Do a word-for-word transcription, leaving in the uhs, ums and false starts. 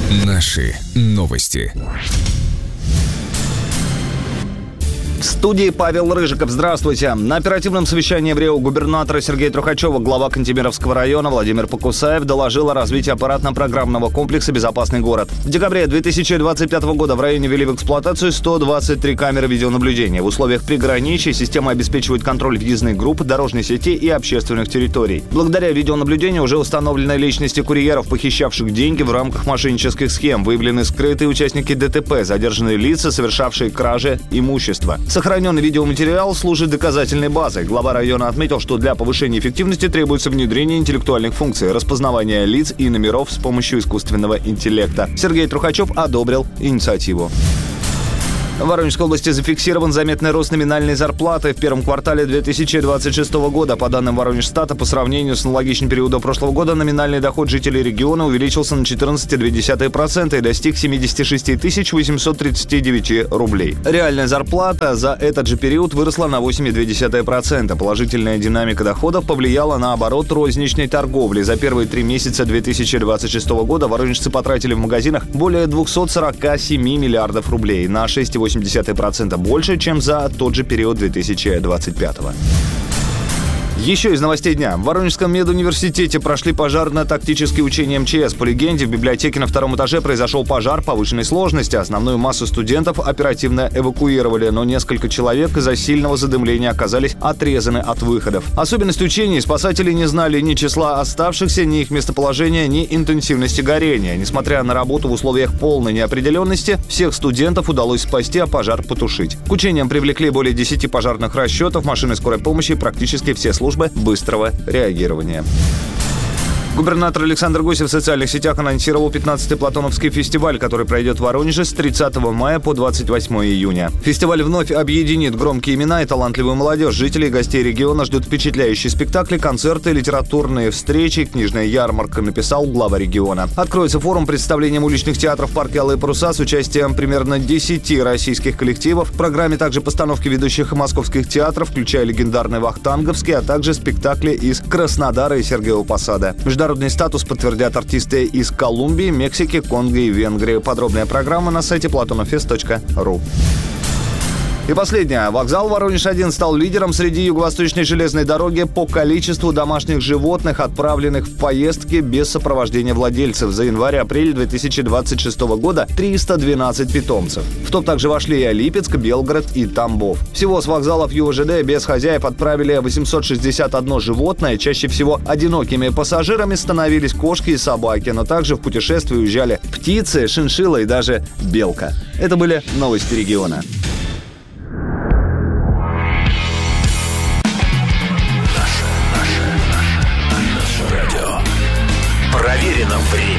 Наши новости. В студии Павел Рыжиков. Здравствуйте. На оперативном совещании в Рио губернатора Сергея Трухачева глава Кантемировского района Владимир Покусаев доложил о развитии аппаратно-программного комплекса «Безопасный город». В декабре две тысячи двадцать пятого года в районе ввели в эксплуатацию сто двадцать три камеры видеонаблюдения. В условиях приграничья система обеспечивает контроль въездных групп, дорожной сети и общественных территорий. Благодаря видеонаблюдению уже установлены личности курьеров, похищавших деньги в рамках мошеннических схем, выявлены скрытые участники ДТП, задержанные лица, совершавшие кражи имущества. Сохраненный видеоматериал служит доказательной базой. Глава района отметил, что для повышения эффективности требуется внедрение интеллектуальных функций, распознавание лиц и номеров с помощью искусственного интеллекта. Сергей Трухачев одобрил инициативу. В Воронежской области зафиксирован заметный рост номинальной зарплаты в первом квартале две тысячи двадцать шестого года. По данным Воронежстата, по сравнению с аналогичным периодом прошлого года, номинальный доход жителей региона увеличился на четырнадцать целых две десятых процента и достиг семьдесят шесть тысяч восемьсот тридцать девять рублей. Реальная зарплата за этот же период выросла на восемь целых две десятых процента. Положительная динамика доходов повлияла на оборот розничной торговли. За первые три месяца две тысячи двадцать шестого года воронежцы потратили в магазинах более двухсот сорока семи миллиардов рублей, на шесть целых восемь десятых процента больше, чем за тот же период две тысячи двадцать пятого. Еще из новостей дня. В Воронежском медуниверситете прошли пожарно-тактические учения МЧС. По легенде, в библиотеке на втором этаже произошел пожар повышенной сложности. Основную массу студентов оперативно эвакуировали, но несколько человек из-за сильного задымления оказались отрезаны от выходов. Особенность учений: спасатели не знали ни числа оставшихся, ни их местоположения, ни интенсивности горения. Несмотря на работу в условиях полной неопределенности, всех студентов удалось спасти, а пожар потушить. К учениям привлекли более десяти пожарных расчетов, машины скорой помощи и практически все службы быстрого реагирования. Губернатор Александр Гусев в социальных сетях анонсировал пятнадцатый Платоновский фестиваль, который пройдет в Воронеже с тридцатого мая по двадцать восьмое июня. Фестиваль вновь объединит громкие имена и талантливую молодежь. Жителей и гостей региона ждут впечатляющие спектакли, концерты, литературные встречи, книжная ярмарка, написал глава региона. Откроется форум представлением уличных театров в парке «Алые паруса» с участием примерно десяти российских коллективов. В программе также постановки ведущих московских театров, включая легендарный Вахтанговский, а также спектакли из Краснодара и Сергиева Посада. Международный статус подтвердят артисты из Колумбии, Мексики, Конго и Венгрии. Подробная программа на сайте платонофест точка ру. И последнее. Вокзал Воронеж один стал лидером среди юго-восточной железной дороги по количеству домашних животных, отправленных в поездки без сопровождения владельцев. За январь-апрель две тысячи двадцать шестого года триста двенадцать питомцев. В топ также вошли и Липецк, Белгород и Тамбов. Всего с вокзалов ЮВЖД без хозяев отправили восемьсот шестьдесят одно животное. Чаще всего одинокими пассажирами становились кошки и собаки, но также в путешествие уезжали птицы, шиншилла и даже белка. Это были новости региона.